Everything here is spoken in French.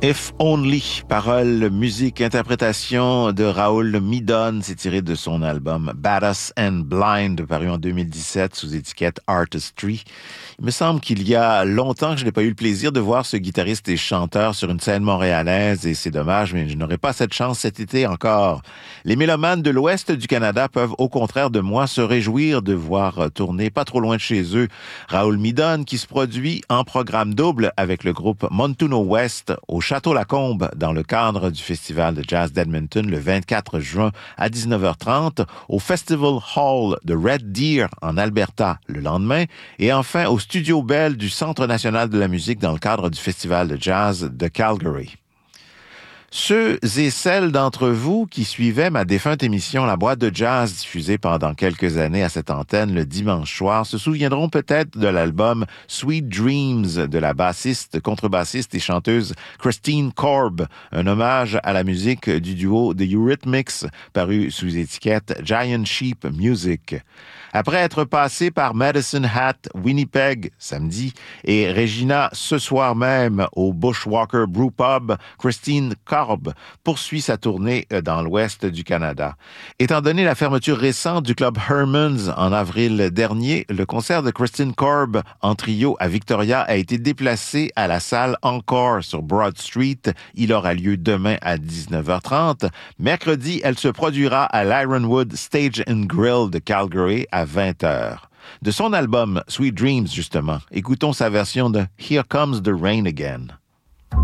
If Only, paroles, musique, interprétation de Raoul Midon, c'est tiré de son album Badass and Blind, paru en 2017 sous étiquette Artistry. Il me semble qu'il y a longtemps que je n'ai pas eu le plaisir de voir ce guitariste et chanteur sur une scène montréalaise et c'est dommage, mais je n'aurai pas cette chance cet été encore. Les mélomanes de l'ouest du Canada peuvent au contraire de moi se réjouir de voir tourner pas trop loin de chez eux Raoul Midon qui se produit en programme double avec le groupe Montuno West au Château Lacombe dans le cadre du Festival de Jazz d'Edmonton le 24 juin à 19h30, au Festival Hall de Red Deer en Alberta le lendemain et enfin au Studio Bell du Centre national de la musique dans le cadre du Festival de Jazz de Calgary. Ceux et celles d'entre vous qui suivaient ma défunte émission La Boîte de Jazz diffusée pendant quelques années à cette antenne le dimanche soir se souviendront peut-être de l'album Sweet Dreams de la bassiste, contrebassiste et chanteuse Christine Korb, un hommage à la musique du duo The Eurythmics paru sous étiquette Giant Sheep Music. Après être passé par Medicine Hat, Winnipeg samedi et Regina ce soir même au Bushwalker Brew Pub, Christine Korb poursuit sa tournée dans l'ouest du Canada. Étant donné la fermeture récente du club Herman's en avril dernier, le concert de Christine Korb en trio à Victoria a été déplacé à la salle Encore sur Broad Street. Il aura lieu demain à 19h30. Mercredi, elle se produira à l'Ironwood Stage and Grill de Calgary à 20h. De son album Sweet Dreams, justement, écoutons sa version de Here Comes the Rain Again.